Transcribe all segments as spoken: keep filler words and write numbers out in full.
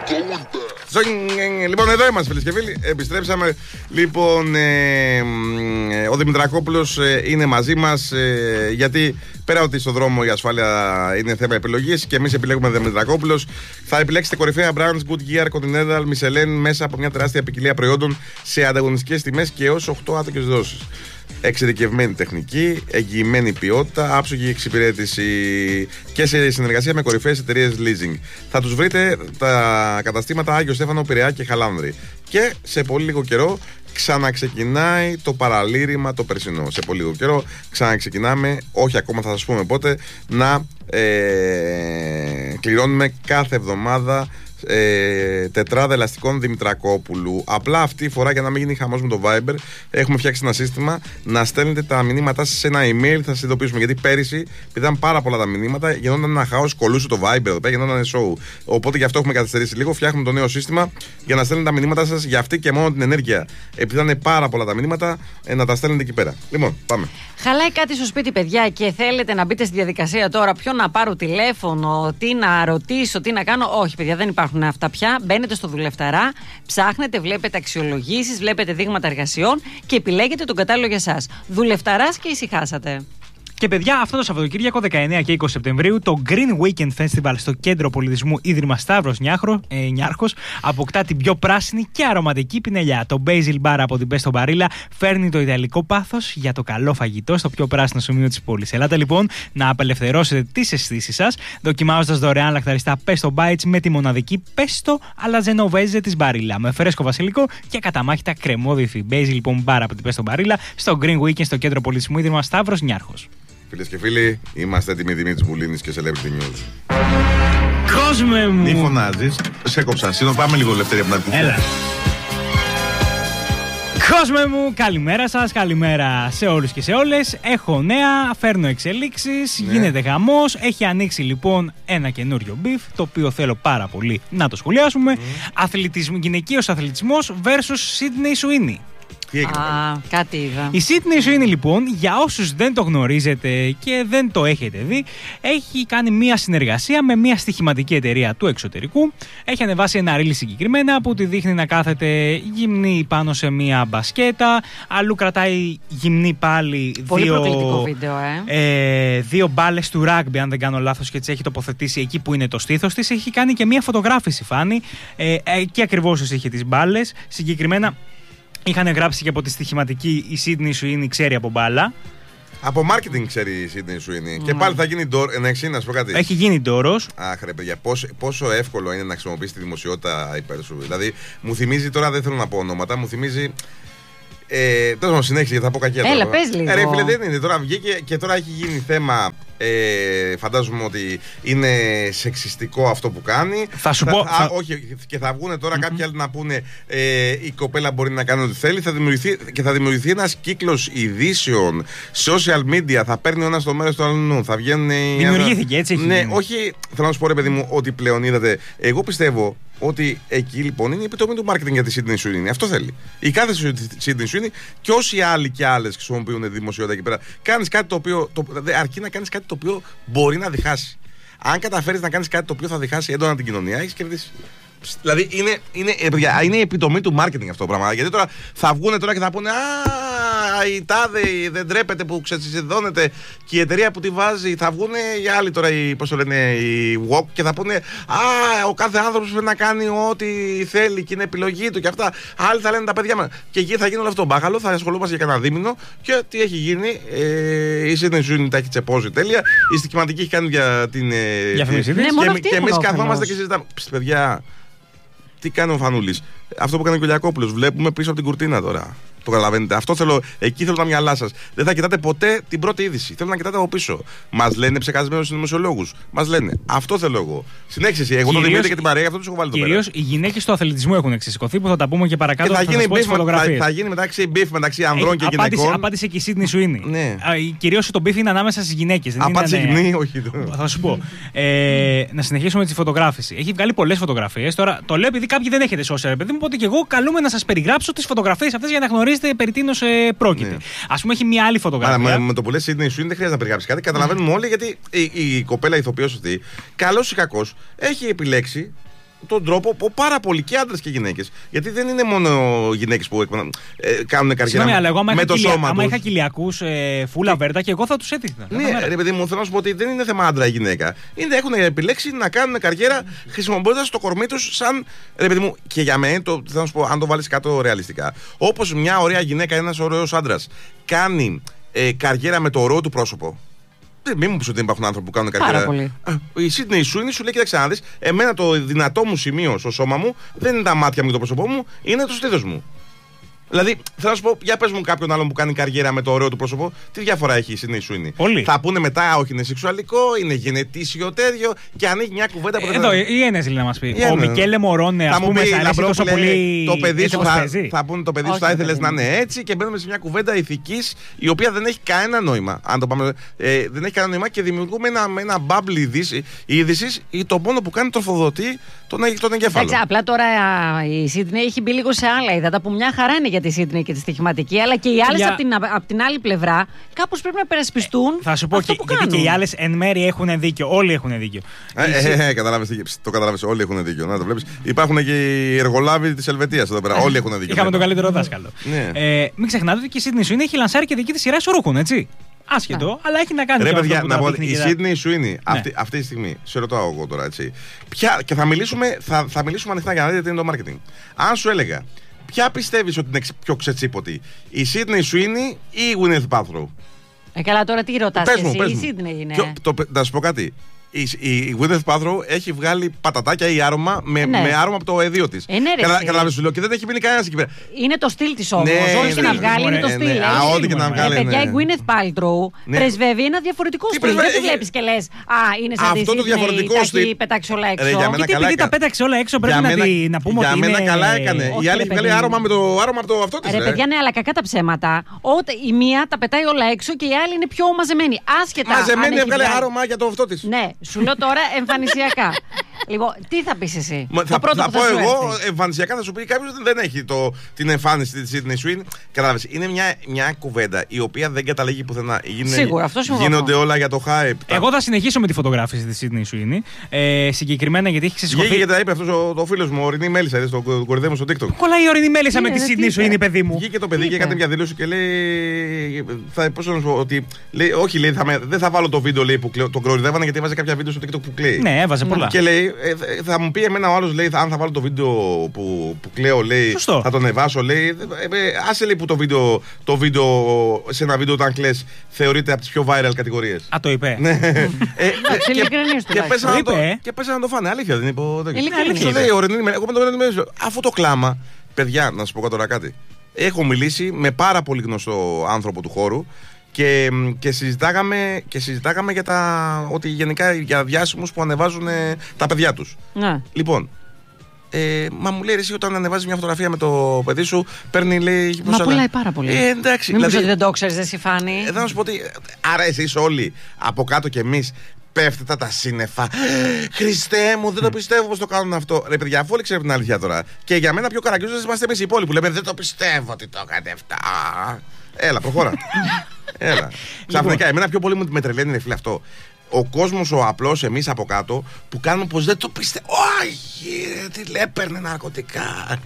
Λοιπόν, εδώ είμαστε, φίλες και φίλοι. Επιστρέψαμε. Λοιπόν, ε, ε, ο Δημητρακόπουλος ε, είναι μαζί μας. Ε, γιατί πέρα ότι στον δρόμο η ασφάλεια είναι θέμα επιλογής και εμείς επιλέγουμε Δημητρακόπουλος, θα επιλέξετε κορυφαία brands Goodyear, Continental, Michelin μέσα από μια τεράστια ποικιλία προϊόντων σε ανταγωνιστικές τιμές και έως οκτώ άτοκες δόσεις. Εξειδικευμένη τεχνική, εγγυημένη ποιότητα, άψογη εξυπηρέτηση και σε συνεργασία με κορυφαίες εταιρείες leasing. Θα τους βρείτε τα καταστήματα Άγιο Στέφανο, Πειραιά και Χαλάνδρη. Και σε πολύ λίγο καιρό ξαναξεκινάει το παραλήρημα το περσινό. Σε πολύ λίγο καιρό ξαναξεκινάμε, όχι ακόμα θα σας πούμε πότε, να ε, κληρώνουμε κάθε εβδομάδα Ε, τετράδα ελαστικών Δημητρακόπουλου. Απλά αυτή η φορά, για να μην γίνει χαμός με το Viber, έχουμε φτιάξει ένα σύστημα να στέλνετε τα μηνύματά σας σε ένα email. Θα σας ειδοποιήσουμε. Γιατί πέρυσι, επειδή ήταν πάρα πολλά τα μηνύματα, γινόταν ένα χάος, κολούσε το Viber εδώ πέρα, γινόταν show. Οπότε γι' αυτό έχουμε καθυστερήσει λίγο. Φτιάχνουμε το νέο σύστημα για να στέλνετε τα μηνύματά σας για αυτή και μόνο την ενέργεια. Επειδή ήταν πάρα πολλά τα μηνύματα, ε, να τα στέλνετε εκεί πέρα. Λοιπόν, πάμε. Χαλάει κάτι στο σπίτι, παιδιά, και θέλετε να μπείτε στη διαδικασία τώρα. Ποιο να πάρω τηλέφωνο, τι να ρωτήσω, τι να κάνω. Όχι, παιδιά, δεν υπάρχουν αυτά πια. Μπαίνετε στο Δουλευταρά, ψάχνετε, βλέπετε αξιολογήσεις, βλέπετε δείγματα εργασιών και επιλέγετε τον κατάλληλο για εσάς. Δουλευταράς και ησυχάσατε. Και παιδιά, αυτό το Σαββατοκύριακο δεκαεννέα και είκοσι Σεπτεμβρίου το Green Weekend Festival στο Κέντρο Πολιτισμού Ίδρυμα Σταύρος Νιάρχο, ε, Νιάρχος αποκτά την πιο πράσινη και αρωματική πινελιά. Το Basil Bar από την Pesto Barilla φέρνει το ιταλικό πάθος για το καλό φαγητό στο πιο πράσινο σημείο της πόλης. Ελάτε λοιπόν να απελευθερώσετε τις αισθήσεις σας, δοκιμάζοντας δωρεάν λαχταριστά Pesto Bites με τη μοναδική Pesto alla Genovese της Barilla, με φρέσκο βασιλικό και καταμάχητα κρεμόδι υφή. Basil λοιπόν Bar από την Pesto Barilla στο Green Weekend στο Κέντρο Πολιτισμού Ίδρυμα Σταύρος Νιάρχος. Φίλες και φίλοι, είμαστε έτοιμοι Δημήτρης Μπουλίνης και Celebrity News. Κόσμε μου! Μη φωνάζεις, σε κόψα. Σύνο, πάμε λίγο ελευθερία από την αρχή. Έλα. Κόσμε μου, καλημέρα σας, καλημέρα σε όλους και σε όλες. Έχω νέα, φέρνω εξελίξεις, ναι. Γίνεται χαμός. Έχει ανοίξει λοιπόν ένα καινούριο μπιφ, το οποίο θέλω πάρα πολύ να το σχολιάσουμε. Mm. Αθλητισμ, γυναικείος αθλητισμός versus Sydney Sweeney. Α, κάτι είδα. Η Sydney Sweeney λοιπόν, για όσους δεν το γνωρίζετε και δεν το έχετε δει, έχει κάνει μία συνεργασία με μία στοιχηματική εταιρεία του εξωτερικού. Έχει ανεβάσει ένα ρίλι συγκεκριμένα που τη δείχνει να κάθεται γυμνή πάνω σε μία μπασκέτα. Αλλού κρατάει γυμνή πάλι πολύ δύο, προκλητικό βίντεο, ε. ε, δύο μπάλες του ράγμπι, αν δεν κάνω λάθος, και τις έχει τοποθετήσει εκεί που είναι το στήθος της. Έχει κάνει και μία φωτογράφηση, Φάνη, ε, ε, και ακριβώς ως είχε τις μπάλες. Συγκεκριμένα είχαν γράψει και από τη στοιχηματική η Sydney Sweeney ξέρει από μπάλα. Από marketing ξέρει η Sydney Sweeney. Mm. Και πάλι θα γίνει ντόρ. Εντάξει, να σου πω κάτι. Έχει γίνει ντόρος. Αχ, ρε παιδιά, πόσο, πόσο εύκολο είναι να χρησιμοποιήσει τη δημοσιότητα υπέρ σου. Δηλαδή, μου θυμίζει τώρα, δεν θέλω να πω ονόματα, μου θυμίζει. Ε, Τέλος πάντων, συνέχισε γιατί θα πω κακία. Έλα, πες λίγο. Ε, ρε φίλε, δεν είναι. Τώρα βγήκε και τώρα έχει γίνει θέμα. Ε, φαντάζομαι ότι είναι σεξιστικό αυτό που κάνει. Θα σου θα, πω. Α, θα... όχι, και θα βγουν τώρα mm-hmm. κάποιοι άλλοι να πούνε ε, η κοπέλα μπορεί να κάνει ό,τι θέλει. Θα δημιουργηθεί, και θα δημιουργηθεί ένας κύκλος ειδήσεων, social media. Θα παίρνει ο ένας το μέρος του άλλου. Θα βγαίνουν. Δημιουργήθηκε, έτσι. Ναι, γίνει. Όχι. Θέλω να σου πω, ρε παιδί μου, ότι πλέον είδατε. Εγώ πιστεύω ότι εκεί λοιπόν είναι η επιτομή του marketing για τη Sydney Sweeney. Αυτό θέλει. Η κάθε Sydney Sweeney και όσοι άλλοι και άλλες χρησιμοποιούν τη δημοσιότητα εκεί πέρα. Κάνεις κάτι το οποίο. Το, αρκεί να κάνεις κάτι το οποίο μπορεί να διχάσει. Αν καταφέρεις να κάνεις κάτι το οποίο θα διχάσει έντονα την κοινωνία, έχεις κερδίσει. Δηλαδή είναι, είναι, είναι η επιτομή του marketing αυτό το πράγμα. Γιατί τώρα θα βγουν τώρα και θα πούνε α, η τάδε δεν τρέπεται που ξεσυδώνεται και η εταιρεία που τη βάζει. Θα βγουν οι άλλοι τώρα, οι, πώς το λένε, οι walk και θα πούνε α, ο κάθε άνθρωπος πρέπει να κάνει ό,τι θέλει και είναι επιλογή του και αυτά. Άλλοι θα λένε τα παιδιά μας. Και εκεί θα γίνει όλο αυτό μπάχαλο, θα ασχολούμαστε για κανένα δίμηνο και τι έχει γίνει. Ε, η Sydney Sweeney τα έχει τσεπώσει τέλεια. Η στοιχηματική έχει κάνει για την. Ε, διαφήμιση. Ναι, και και εμείς καθόμαστε και συζητάμε. Ψ, παιδιά. Τι κάνει ο Φανούλης. Αυτό που κάνει ο Κυλιακόπουλος. Βλέπουμε πίσω από την κουρτίνα τώρα. Το καταλαβαίνετε. Αυτό θέλω. Εκεί θέλω τα μυαλά σας. Δεν θα κοιτάτε ποτέ την πρώτη είδηση. Θέλω να κοιτάτε από πίσω. Μας λένε ψεκασμένους στους δημοσιολόγους. Μας λένε. Αυτό θέλω εγώ. Συνέχισε εσύ. Εγώ το Δημήτρη και την παρέα, αυτό τους έχω βάλει το πέρα. Κυρίως οι γυναίκες του αθλητισμού έχουν εξισηκωθεί που θα τα πούμε και παρακάτω. Και θα, θα γίνει beef, φωτογραφίες. θα, θα γίνει μεταξύ beef μεταξύ ανδρών ε, και απάντησε, γυναικών. Απάντησε και η Sydney Sweeney. Ναι. Κυρίως το beef είναι ανάμεσα στις γυναίκες. Απάντησε γυμνή, όχι. Θα σου πω. Ε, να συνεχίσουμε τη φωτογράφηση. Έχει βγάλει πολλές φωτογραφίες. Τώρα το λέω επειδή κάποιοι δεν έχετε social, παιδί μου, οπότε και εγώ καλούμε να σας περιγράψω τις φωτογραφίες αυτές για να γνωρίζετε περί τίνος ε, πρόκειται. Ναι. Ας πούμε, έχει μια άλλη φωτογραφία. Άρα, με, με το που λες Sydney Sweeney δεν χρειάζεται να περιγράψει κάτι. Καταλαβαίνουμε mm. όλοι γιατί η, η κοπέλα ηθοποιός αυτή, καλός ή κακός, έχει επιλέξει τον τρόπο που πάρα πολλοί και άντρες και γυναίκες. Γιατί δεν είναι μόνο γυναίκες που εκπαιδα... ε, κάνουν καριέρα με, αλλά εγώ, με το κοιλια... σώμα τους. Άμα είχα κοιλιακούς ε, φούλα βέρτα και εγώ θα τους έδειχνα. Ναι, ρε παιδί μου, θέλω να σου πω ότι δεν είναι θέμα άντρα ή γυναίκα. Είναι, έχουν επιλέξει να κάνουν καριέρα χρησιμοποιώντας το κορμί τους σαν. Ρε παιδί μου, και για μένα, το, θέλω να σου πω, αν το βάλεις κάτω ρεαλιστικά. Όπως μια ωραία γυναίκα ή ένας ωραίος άντρας κάνει ε, καριέρα με το ωραίο του πρόσωπο. Μην μου πεις ότι δεν υπάρχουν άνθρωποι που κάνουν καριέρα. Πάρα πολύ. Η Σίδνεϊ Σουίνι σου λέει: κοίταξε να δεις, εμένα το δυνατό μου σημείο στο σώμα μου δεν είναι τα μάτια μου και το πρόσωπό μου, είναι το στήθος μου. Δηλαδή, θέλω να σου πω, για πες μου κάποιον άλλον που κάνει καριέρα με το ωραίο του πρόσωπο, τι διαφορά έχει η Σίδνεϊ Σουίνι. Θα πούνε μετά, όχι, είναι σεξουαλικό, είναι γενετήσιο τέτοιο και ανοίγει μια κουβέντα που δεν. Εδώ, η Ένεση να μας πει. Ο Μικέλε Μορόνε, ας πούμε, θα αρέσει τόσο πολύ. Το παιδί σου θα, θα πούνε το παιδί σου θα ήθελες να είναι έτσι και μπαίνουμε σε μια κουβέντα ηθικής η οποία δεν έχει κανένα νόημα. Αν το πάμε, ε, δεν έχει κανένα νόημα και δημιουργούμε ένα, ένα bubble είδησης ή το μόνο που κάνει τροφοδοτεί τον, τον εγκέφαλο. Εντάξει, απλά τώρα η Σίδνεϊ έχει μπει λίγο σε άλλα ύδατα που μια χαρά είναι για τη Σίδνεϊ και τη στοιχηματική, αλλά και οι άλλες για... από, την, από την άλλη πλευρά κάπως πρέπει να περασπιστούν. Ε, θα σου πω αυτό και, που γιατί κάνουν. και οι άλλες εν μέρει έχουν δίκιο. Όλοι έχουν δίκιο. Ε, ε, ε, κατάλαβες, το κατάλαβες, όλοι έχουν δίκιο. Να το βλέπεις. Υπάρχουν και οι εργολάβοι της Ελβετίας εδώ πέρα. Όλοι έχουν δίκιο. Είχαμε τον καλύτερο δάσκαλο. Ναι. Ε, μην ξεχνάτε ότι και η Σίδνεϊ Σουίνι έχει λανσάρει και δική της σειρά ισορρούχων, έτσι. Άσχετο, ναι. Αλλά έχει να κάνει. Ρε παιδιά, να πω, η Σίδνεϊ Σουίνι ναι. αυτή, αυτή τη στιγμή, σε ρωτάω εγώ τώρα, έτσι. Ποια, και θα μιλήσουμε, θα, θα μιλήσουμε ανοιχτά για να δείτε τι είναι το marketing. Αν σου έλεγα, ποια πιστεύεις ότι είναι πιο ξετσίποτη, η Σίδνεϊ Σουίνι ή η Gwyneth Paltrow? Ε, καλά, τώρα τι ρωτάς εσύ, η Σίδνεϊ είναι. Ποιο, το, να σου πω κάτι. Η, η Gwyneth Paltrow έχει βγάλει πατατάκια ή άρωμα με, ναι. με άρωμα από το εδίο της. Ε, ναι, Καταλάβεις σου λέω και δεν έχει μείνει κανένας εκεί πέρα. Είναι το στυλ της όμως. Ναι, ό,τι και να βγάλει είναι το στυλ. Α, ό,τι και να βγάλει. Παιδιά, η Gwyneth Paltrow πρεσβεύει ένα διαφορετικό στυλ. Δεν το βλέπεις και λες, α, είναι σαν τη Σίδνεϊ, τα έχει πετάξει όλα έξω. Γιατί επειδή τα πέταξε όλα έξω πρέπει να πούμε ότι. Για μένα καλά έκανε. Η άλλη έχει βγάλει άρωμα με το άρωμα από το αυτό της. Ρε παιδιά, ναι, αλλά κακά τα ψέματα. Η μία τα πετάει όλα έξω και η άλλη είναι πιο μαζεμένη. Άσχετα. Μαζεμένη έβγαλε άρωμα για το αυτό της. Ναι, σου λέω τώρα εμφανισιακά. Λοιπόν, τι θα πεις εσύ? Μα, θα, θα πω εγώ, εμφανισιακά θα σου πει κάποιος δεν έχει το, την εμφάνιση της Σίδνεϊ Σουίνι. Κατάλαβες, είναι μια, μια κουβέντα η οποία δεν καταλήγει πουθενά. Γίνε, Σίγουρα, αυτό συμφωνώ. Γίνονται όλα για το hype. Εγώ θα συνεχίσω με τη φωτογράφηση της Σίδνεϊ Σουίνι. Ε, συγκεκριμένα γιατί έχει ξεσηκωθεί. Βγήκε και τα είπε αυτό ο φίλος μου, ο Ορεινή Μέλισσα, είδες, το κορυδεύω στο TikTok. Κολλάει η Ορεινή Μέλισσα με τη Σίδνεϊ Σουίνι, παιδί μου. Βγήκε το παιδί και έκανε μια δήλωση και λέει. Θα, πώς να σου πω, ότι. Λέει, όχι, λέει, θα με, δεν θα βάλω το βίντεο λέει, που τον κορυδεύανε γιατί έβαζε κάποια βίντεο στο TikTok που κλαίει. Ναι, έβαζε πολλά. Και λέει, ε, θα μου πει εμένα ο άλλος, λέει, αν θα βάλω το βίντεο που, που κλαίω, λέει, σωστό. Θα τον ανεβάσω, λέει. Ε, ε, άσε λέει που το βίντεο, το βίντεο, σε ένα βίντεο όταν κλαις θεωρείται από τις πιο viral κατηγορίες. Α, το είπε. Ναι. ε, ε, και πέσανε να το φάνε. Αλήθεια δεν είπε. Αλήθεια λέει, εγώ με το μένω. Αφού το κλάμα, παιδιά, να σου πω τώρα κάτι. Έχω μιλήσει με πάρα πολύ γνωστό άνθρωπο του χώρου. Και, και, συζητάγαμε, και συζητάγαμε για τα. Ότι γενικά για διάσημους που ανεβάζουν ε, τα παιδιά τους. Ναι. Λοιπόν, ε, μα μου λέει εσύ όταν ανεβάζεις μια φωτογραφία με το παιδί σου, παίρνει λέει. Μα πουλάει πάρα πολύ. Ε, εντάξει. Μην δηλαδή, ότι δεν το ξέρεις, εσύ Φάνη. Ε, θα σου πω ότι. Άρα εσείς όλοι από κάτω κι εμείς πέφτετε τα σύννεφα. Χριστέ μου, δεν το πιστεύω πως το κάνουν αυτό. Ρε παιδιά, αφού όλοι ξέρουν την αλήθεια τώρα. Και για μένα πιο καραγκιόζες είμαστε εμείς οι υπόλοιποι που λέμε δεν το πιστεύω ότι το έκατε αυτά. Έλα, προχώρα. Έλα. Ξαφνικά, εμένα πιο πολύ μου με τρελαίνει είναι φίλε αυτό. Ο κόσμος ο απλός, εμείς από κάτω, που κάνουμε πως δεν το πιστεύω. Όχι, τι λέει, έπαιρνε ναρκωτικά.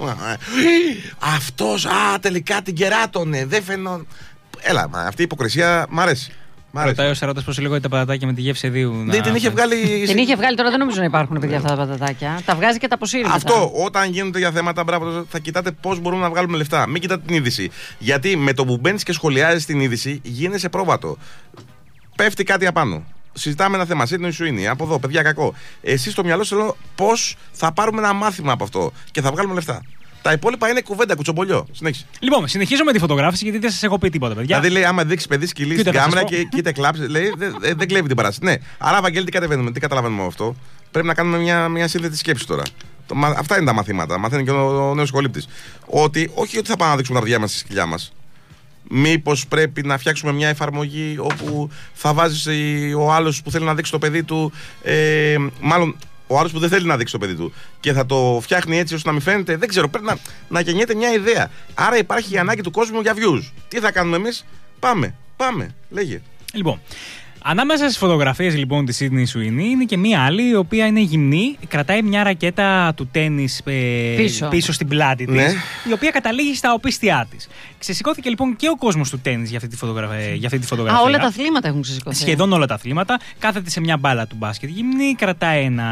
Αυτός, α, τελικά την κεράτωνε. Δεν φαινό. Έλα, μα, αυτή η υποκρισία μ' αρέσει. Ρωτάει ο Σαρώτας πως λίγο τα πατατάκια με τη γεύση δύο. Δεν να... την είχε βγάλει. Την είχε βγάλει, τώρα δεν νομίζω να υπάρχουν παιδιά αυτά τα πατατάκια. Τα βγάζει και τα αποσύρει. Αυτό, όταν γίνονται για θέματα, μπράβο, θα κοιτάτε πώς μπορούμε να βγάλουμε λεφτά. Μην κοιτάτε την είδηση. Γιατί με το που μπαίνεις και σχολιάζεις την είδηση, γίνεσαι πρόβατο. Πέφτει κάτι απάνω. Συζητάμε ένα θέμα. Σίδνεϊ Σουίνι, από εδώ, παιδιά, κακό. Εσείς στο μυαλό σας λέω πώς θα πάρουμε ένα μάθημα από αυτό και θα βγάλουμε λεφτά. Τα υπόλοιπα είναι κουβέντα, κουτσομπολιό. Συνέχισε. Λοιπόν, συνεχίζω με τη φωτογράφηση γιατί δεν σας έχω πει τίποτα, παιδιά. Δηλαδή, λέει, άμα δείξει παιδί σκυλί στην κάμερα και κοίτα κλάψει, λέει, δεν δε, δε κλέβει την παράσταση. Ναι. Άρα, Βαγγέλη, τι κατεβαίνουμε, τι καταλαβαίνουμε από αυτό. Πρέπει να κάνουμε μια, μια σύνθετη σκέψη τώρα. Το, μα, αυτά είναι τα μαθήματα. Μαθαίνει και ο, ο νέος σχολήπτης. Ότι όχι ότι θα πάμε να δείξουμε τα παιδιά μας στη σκυλιά μας. Μήπως πρέπει να φτιάξουμε μια εφαρμογή όπου θα βάζεις ο άλλος που θέλει να δείξει το παιδί του. Ε, μάλλον. Ο άλλος που δεν θέλει να δείξει το παιδί του και θα το φτιάχνει έτσι ώστε να μην φαίνεται, δεν ξέρω, πρέπει να, να γεννιέται μια ιδέα. Άρα υπάρχει η ανάγκη του κόσμου για views. Τι θα κάνουμε εμείς, πάμε, πάμε, λέγε. Λοιπόν, Ανάμεσα στις φωτογραφίες λοιπόν της Sydney Sweeney είναι και μία άλλη η οποία είναι γυμνή, κρατάει μια ρακέτα του τένις ε, πίσω. πίσω στην πλάτη της, Ναι. η οποία καταλήγει στα οπίστια της. Ξεσηκώθηκε λοιπόν και ο κόσμος του τένις για αυτή τη φωτογραφία. Για αυτή τη φωτογραφία. Α, όλα τα αθλήματα έχουν ξεσηκωθεί. Σχεδόν όλα τα αθλήματα. Κάθεται σε μια μπάλα του μπάσκετ γυμνή, κρατάει ένα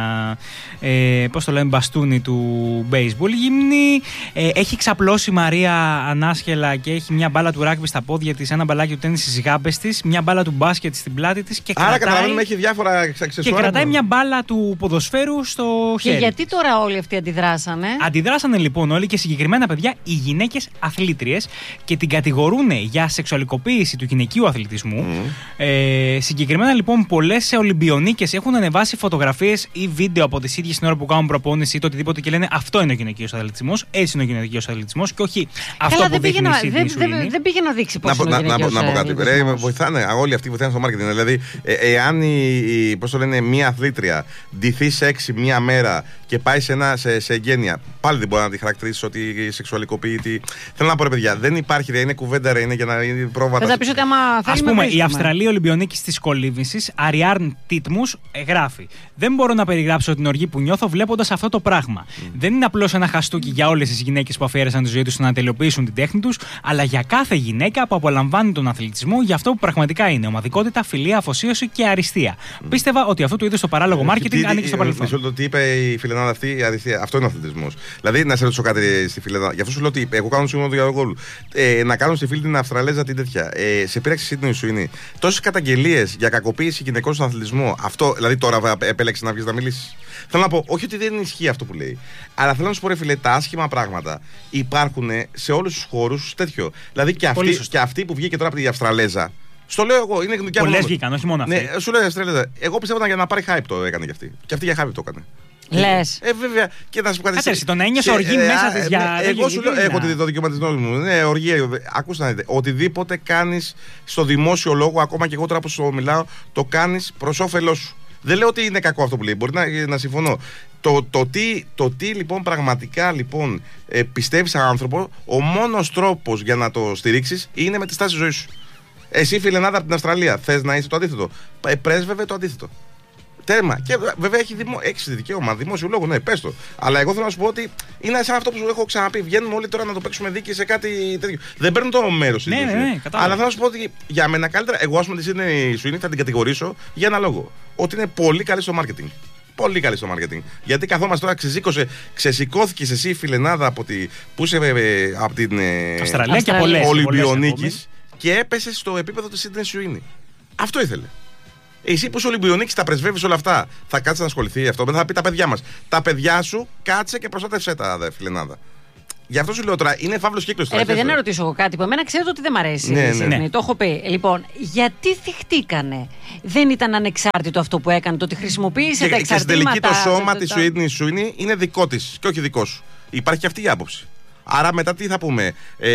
ε, πώς το λέμε, μπαστούνι του baseball γυμνή, ε, έχει ξαπλώσει η Μαρία ανάσχελα και έχει μια μπάλα του ράγμπι στα πόδια της, ένα μπαλάκι του τένις στις γάμπες της, μια μπάλα του μπάσκετ στην πλάτη της και Άρα κρατάει, καταλαβαίνουμε έχει διάφορα αξεσουάρ. και κρατάει μια μπάλα του ποδοσφαίρου στο Και χέρι. γιατί τώρα όλοι αυτοί αντιδράσανε. Αντιδράσανε λοιπόν όλοι και συγκεκριμένα παιδιά οι γυναίκες αθλήτριες και την κατηγορούν για σεξουαλικοποίηση του γυναικείου αθλητισμού. Mm. Ε, συγκεκριμένα λοιπόν πολλές Ολυμπιονίκες έχουν ανεβάσει φωτογραφίες ή βίντεο από τις ίδιες την ώρα που κάνουν προπόνηση ή το οτιδήποτε και λένε αυτό είναι ο γυναικείος αθλητισμός, έτσι είναι ο γυναικείος αθλητισμός και όχι αυτό Καλά, που δεν πήγε, δείχνει να, η Sydney δεν, Sweeney. δεν, δεν πήγε να δείξει πώς Να, είναι ο να, να, γυναικείος να πω κάτι. Ρε, αθλητισμός. βοηθάνε, όλοι αυτοί βοηθάνε στο marketing. Δηλαδή, ε, εάν η, η, πώς το λένε, μία αθλήτρια ντυθεί σεξι μία μέρα και πάει σε, ένα, σε, σε εγγένεια, πάλι δεν μπορεί να τη χαρακτηρίσει ότι σεξουαλικοποιείται. Θέλω να πω, ρε παιδιά, δεν υπάρχει, ρε, είναι κουβέντα, ρε, είναι για να είναι πρόβατα. Θα τα πεις ότι άμα Ας θέλουμε πούμε, η βρίσκουμε. Αυστραλή Ολυμπιονίκης της κολύμβησης, Αριάρν Τίτμους, γράφει: Δεν μπορώ να περιγράψω την οργή που νιώθω βλέποντας αυτό το πράγμα. Mm. Δεν είναι απλώς ένα χαστούκι για όλες τις γυναίκες που αφιέρεσαν τη ζωή τους στο να τελειοποιήσουν την τέχνη τους, αλλά για κάθε γυναίκα που απολαμβάνει τον αθλητισμό για αυτό που πραγματικά είναι: ομαδικότητα, φιλία, αφοσίωση και αριστεία. Mm. Πίστευα ότι αυτό το είδος στο παράλογο μάρκετινγκ ανήκει στο παρελθόν. Μισό λεπτό, τι είπε η φιλενάδα αυτή, η αριστεία. Αυτό είναι ο αθλητισμός. Δηλαδή, να σε ρωτήσω κάτι στη φιλενάδα. Γι' αυτό σου λέω ότι εγώ κάνω συγγνώμη για τον γκολ. Ε, να κάνω στη φίλη την Αυστραλέζα την τέτοια. Ε, σε πείραξε Sydney Sweeney. Τόσες καταγγελίες για κακοποίηση γυναικών στον αθλητισμό. Αυτό, δηλαδή τώρα επέλεξε να βγει να μιλήσει. Θέλω να πω, όχι ότι δεν ισχύει αυτό που λέει. Αλλά θέλω να σου πω, ρε φίλε, τα άσχημα πράγματα υπάρχουν σε όλους τους χώρους τέτοιο. Δηλαδή και αυτή, και αυτή που βγήκε τώρα από την Αυστραλέζα. Στο λέω εγώ, είναι δικιά μου. Πολλές βγήκαν, όχι μόνο αυτή. Ναι, σου λέω Αυστραλέζα. Εγώ πιστεύω για να πάρει hype το έκανε και αυτή. Και αυτή για hype το έκανε. Λες. Ε, βέβαια. Και να σου πω κάτι. Κάτσε, τον ένιωσε οργή μέσα της για. Εγώ σου λέω, έχω το δικαίωμα της νόμης μου. Ναι, οργή. Ακούστε να δείτε. Οτιδήποτε κάνεις στο δημόσιο λόγο, ακόμα και εγώ τώρα που σου μιλάω, το κάνεις προς όφελός σου. Δεν λέω ότι είναι κακό αυτό που λέει. Μπορεί να, να συμφωνώ. Το, το, τι, το τι λοιπόν πραγματικά λοιπόν ε, πιστεύεις σαν άνθρωπο, ο μόνος τρόπος για να το στηρίξεις είναι με τη στάση ζωής σου. Εσύ, φιλενάδα από την Αυστραλία, θες να είσαι το αντίθετο. Ε, πρέσβευε το αντίθετο. Τέρμα. Και βέβαια έχει, δημο... έχει δικαίωμα, δημόσιο λόγο, ναι, πες το. Αλλά εγώ θέλω να σου πω ότι είναι σαν αυτό που σου έχω ξαναπεί. Βγαίνουμε όλοι τώρα να το παίξουμε δίκη σε κάτι τέτοιο. Δεν παίρνουν το μέρος. Ναι, ναι, ναι, αλλά θέλω να σου πω ότι για μένα καλύτερα, εγώ, α πούμε, τη Sydney Sweeney θα την κατηγορήσω για ένα λόγο. Ότι είναι πολύ καλή στο marketing. Πολύ καλή στο marketing. Γιατί καθόμαστε τώρα, ξεσήκωσε, ξεσηκώθηκε εσύ, φιλενάδα από, τη, που είσαι, ε, από την ε, Αυστραλία και πολλές Ολυμπιονίκης και έπεσε στο επίπεδο της Sydney Sweeney. Αυτό ήθελε. Εσύ που είσαι Ολυμπιονίκης, τα πρεσβεύεις όλα αυτά. Θα κάτσει να ασχοληθεί αυτό. Μετά θα πει τα παιδιά μας. Τα παιδιά σου κάτσε και προστάτευσέ τα, δε, φιλενάδα. Γι' αυτό σου λέω τώρα, είναι φαύλος κύκλος. Ε, παιδιά, να ρωτήσω εγώ κάτι που εμένα ξέρετε ότι δεν μ' αρέσει. Ναι, ναι, ναι. ναι. Το έχω πει. Λοιπόν, γιατί θυχτήκανε. Δεν ήταν ανεξάρτητο αυτό που έκανε, το ότι χρησιμοποίησε και, τα και στην εξαρτήματα. τελική το σώμα το, της το, Sydney Sweeney είναι δικό της και όχι δικό σου. Υπάρχει και αυτή η άποψη. Άρα μετά τι θα πούμε,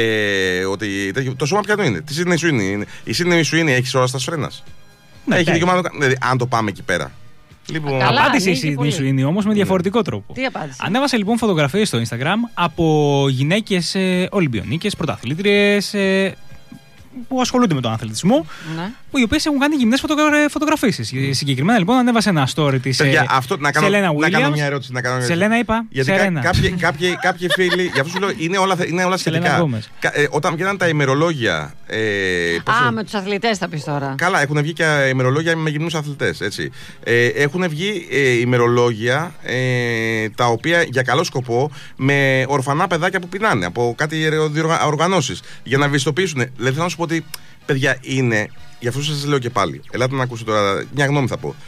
ε, ότι το σώμα ποιανού είναι, τη Sydney Sweeney. Η Sydney Sweeney έχει σώμα στα σφρένας. Ναι, έχει δικαίωμα να το κάνει. Δηλαδή, αν το πάμε εκεί πέρα. Λοιπόν, Καλά, απάντησε η ανοίγει Sydney πολύ. Sweeney όμως με διαφορετικό τρόπο. Τι απάντησε. Ανέβασε λοιπόν φωτογραφίες στο Instagram από γυναίκες ε, Ολυμπιονίκες, πρωταθλήτριες ε, που ασχολούνται με τον αθλητισμό, Ναι. που οι οποίες έχουν κάνει γυμνές φωτογρα... φωτογραφίσεις. Mm. Συγκεκριμένα λοιπόν ανέβασε ένα story της παιδιά, ε, αυτό, να, κάνω, Σελένα να κάνω Williams. μια ερώτηση. Να κάνω μια Σελένα είπα. Γιατί κα, Σερένα. κάποιοι, κάποιοι, κάποιοι φίλοι, γι' αυτό σου λέω, είναι όλα, είναι όλα σχετικά. Κα, ε, όταν βγαίναν τα ημερολόγια. Ε, Α, με τους αθλητές θα πεις τώρα. Καλά, έχουν βγει και ημερολόγια με γυμνούς αθλητές. Έτσι. Ε, έχουν βγει ε, ημερολόγια ε, τα οποία για καλό σκοπό με ορφανά παιδάκια που πεινάνε από κάτι οργανώσεις για να ευαισθητοποιήσουν. Δηλαδή θέλω να σου πω ότι παιδιά είναι, γι' αυτό σας λέω και πάλι. Ελάτε να ακούσετε τώρα, μια γνώμη θα πω.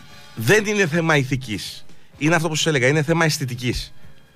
Δεν είναι θέμα ηθικής. Είναι αυτό που σας έλεγα, είναι θέμα αισθητικής.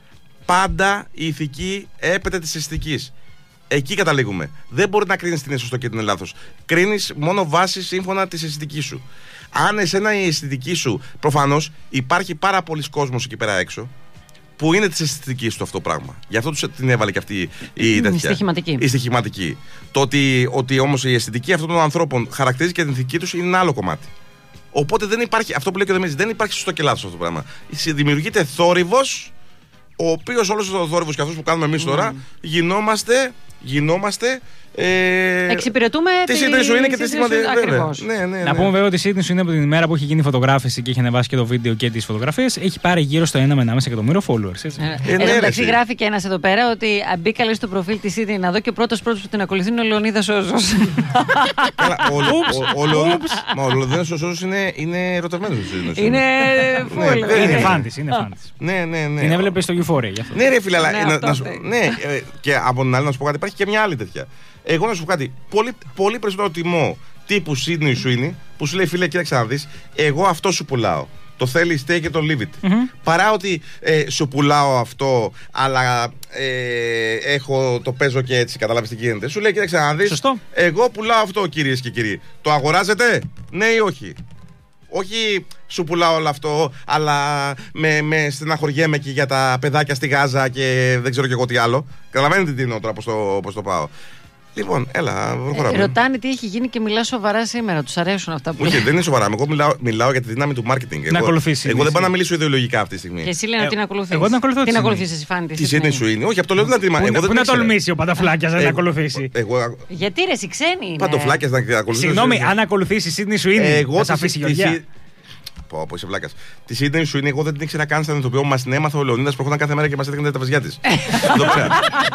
Πάντα η ηθική έπεται της αισθητικής. Εκεί καταλήγουμε. Δεν μπορεί να κρίνεις τι είναι σωστό και τι είναι λάθος. Κρίνεις μόνο βάση σύμφωνα της αισθητικής σου. Αν εσένα η αισθητική σου, προφανώς υπάρχει πάρα πολλοί κόσμος εκεί πέρα έξω που είναι της αισθητικής του αυτό το πράγμα. Γι' αυτό τους την έβαλε και αυτή η τέτοια. Η στοιχηματική. Η στοιχηματική. Το ότι, ότι όμως η αισθητική αυτών των ανθρώπων χαρακτηρίζει και την ηθική τους είναι ένα άλλο κομμάτι. Οπότε δεν υπάρχει, αυτό που λέει και ο Δεμίζης, δεν υπάρχει σωστό και λάθος αυτό το πράγμα. Δημιουργείται θόρυβος, ο οποίος όλος ο θόρυβος και αυτός που κάνουμε εμείς mm. τώρα, γινόμαστε, γινόμαστε Ε, Εξυπηρετούμε τη Σίδνεϊ σου είναι και τη στιγμή. Ακριβώς. Ναι, ναι, ναι. Να πούμε βέβαια ότι η Σίδνεϊ σου είναι από την ημέρα που έχει γίνει η φωτογράφηση και έχει ανεβάσει και το βίντεο και τις φωτογραφίες. Έχει πάρει γύρω στο ένα με ενάμιση εκατομμύριο followers. Έτσι. Ε, Εν τω μεταξύ, γράφει και ένα εδώ πέρα ότι μπήκα λέει στο προφίλ τη Σίδνεϊ να δω και ο πρώτος πρώτος που την ακολουθεί είναι ο Λεωνίδας Όζος. Καλά, ο Λεωνίδας Όζος είναι ερωτευμένος στη Σίδνεϊ. Είναι φούλ. Είναι φάντης. Ναι, ναι, ναι. Την έβλεπε στο Euphoria. Ναι, ρε φίλε, αλλά. Ναι, και από την άλλη να σου πω κάτι, υπάρχει και μια άλλη τέτοια. Εγώ να σου πω κάτι. Πολύ, πολύ περισσότερο τιμό τύπου Sydney Sweeney που σου λέει φίλε, κοίταξε να δεις, εγώ αυτό σου πουλάω. Το θέλει, stay και το leave it. Mm-hmm. Παρά ότι ε, σου πουλάω αυτό, αλλά ε, έχω, το παίζω και έτσι, καταλάβεις τι γίνεται. Σου λέει, κοίταξε να δεις, σωστό. Εγώ πουλάω αυτό, κυρίες και κύριοι. Το αγοράζετε, ναι ή όχι? Όχι σου πουλάω όλο αυτό, αλλά με, με στεναχωριέμαι και για τα παιδάκια στη Γάζα και δεν ξέρω και εγώ τι άλλο. Καταλαβαίνετε τι εννοώ τώρα, πώς το, πώς το πάω. Λοιπόν, έλα, προχωράμε. Ε, ρωτάνε τι έχει γίνει και μιλά σοβαρά σήμερα. Τους αρέσουν αυτά που. Όχι, δεν είναι σοβαρά. Εγώ μιλάω, μιλάω για τη δύναμη του marketing. Να ακολουθήσει. Εγώ δεν πάω να μιλήσω ιδεολογικά αυτή τη στιγμή. Και εσύ λένε ότι την ακολουθήσει. Εγώ την ακολουθώ. Την ακολουθήσει, εσύ φάνηκε. Τι Sydney Sweeney. Όχι, αυτό λέω δεν την. Πού να τολμήσει ο Παντοφλάκιας να την ακολουθήσει. Γιατί ρε, εσύ ξένη είναι. Παντοφλάκιας να την ακολουθήσει. Συγγνώμη, αν ακολουθήσει Sydney Sweeney, θα σε αφήσει Γεωργία. Πω, πω, είσαι βλάκας. Τη Sydney Sweeney, εγώ δεν την ήξερα καν σαν ηθοποιό. Μας την έμαθε ο Λεωνίδας που έρχονταν κάθε μέρα και μας έδειχνε τα βεζιά της. Εδώ πέρα.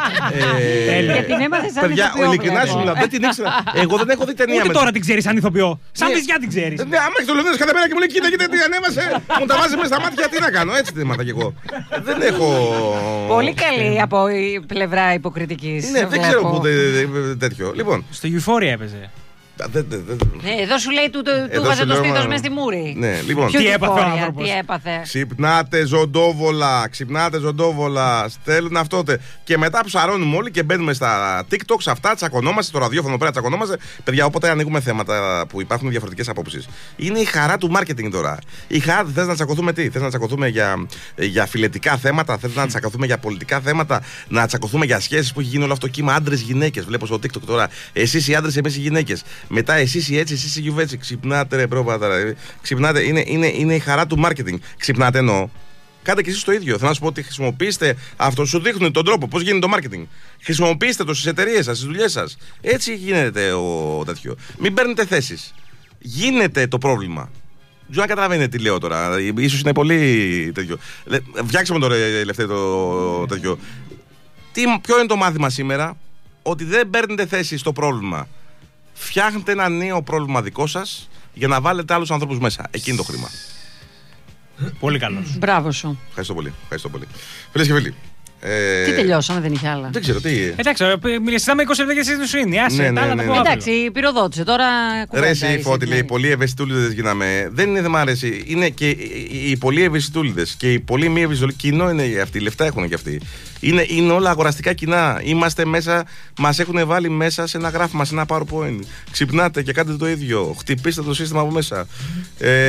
Και την έμαθε σαν παιδιά, ηθοποιό. ειλικρινά σου μιλάω, δεν την ήξερα. Εγώ δεν έχω δει ταινία. Ούτε τώρα την ξέρεις σαν ηθοποιό. Σαν βεζιά την ξέρεις. Ναι, άμα έχει το Λεωνίδας κάθε μέρα και μου λέει κοίτα, κοίτα τι ανέβασε. Μου τα βάζει μέσα στα μάτια, τι να κάνω. Έτσι την έμαθα κι εγώ. Δεν έχω. Πολύ καλή από η πλευρά υποκριτικής. Ναι, δεν ξέρω πού τέτοιο. Λοιπόν. Στο Euphoria έπαιζε. Δε, δε, δε. Ναι, εδώ σου λέει του, του, του βάζε το στήθος μέσα στη μούρη. Ναι, λοιπόν. Τι έπαθε ο άνθρωπος. Τι έπαθε. Ξυπνάτε ζωντόβολα, ξυπνάτε ζωντόβολα. Στέλνουν αυτότε. Και μετά ψαρώνουμε όλοι και μπαίνουμε στα TikTok, σε αυτά, τσακωνόμαστε, στο ραδιόφωνο πέρα τσακωνόμαστε. Παιδιά, όποτε ανοίγουμε θέματα που υπάρχουν διαφορετικές απόψεις. Είναι η χαρά του marketing τώρα. Η χαρά, θες να τσακωθούμε τι, θες να τσακωθούμε για, για φιλετικά θέματα, θες να τσακωθούμε για πολιτικά θέματα, να τσακωθούμε για σχέσεις που έχει γίνει όλο αυτό κύμα άντρες-γυναίκες. Βλέπω στο TikTok τώρα, εσείς οι άντρες, εμείς οι γυναίκες. Μετά εσείς οι έτσι, εσείς οι γιουβέτσι. Ξυπνάτε ρε πρόβατα. Ξυπνάτε. Είναι, είναι, είναι η χαρά του marketing. Ξυπνάτε εννοώ. Κάντε και εσείς το ίδιο. Θέλω να σου πω ότι χρησιμοποιήστε αυτό. Σου δείχνουν τον τρόπο πώς γίνεται το marketing. Χρησιμοποιήστε το στις εταιρείες σας, στις δουλειές σας. Έτσι γίνεται ο τέτοιο. Μην παίρνετε θέσεις. Γίνεται το πρόβλημα. Δεν καταλαβαίνετε τι λέω τώρα. Ίσως είναι πολύ τέτοιο. Φτιάξαμε το ρε Λευτέρη το τέτοιο. Τι, ποιο είναι το μάθημα σήμερα? Ότι δεν παίρνετε θέση στο πρόβλημα. Φτιάχνετε ένα νέο πρόβλημα δικό σας για να βάλετε άλλους ανθρώπους μέσα. Εκείνη το χρήμα. Πολύ καλός. Μπράβο σου. Ευχαριστώ πολύ. Ευχαριστώ πολύ. Φίλες και φίλοι. Ε... Τι τελειώσαμε, δεν είχε άλλα. Δεν ξέρω τι. Εντάξει, μιλήσαμε είκοσι λεπτά για Sydney Sweeney. Άσε, ναι, ναι, ναι, ναι, ναι. Εντάξει, πυροδότησε τώρα. Ρε εσύ Φώτη, λέει, πολύ ευαισθητούλιδες γίναμε. Δεν είναι θέμα αρέσει. Είναι και οι πολύ ευαισθητούλιδες και οι πολύ μη ευαισθητούλιδες. Κοινό είναι αυτοί, λεφτά έχουν και αυτοί. Είναι, είναι όλα αγοραστικά κοινά. Είμαστε μέσα, μας έχουν βάλει μέσα σε ένα γράφημα, σε ένα PowerPoint. Ξυπνάτε και κάντε το ίδιο. Χτυπήστε το σύστημα από μέσα. Ε,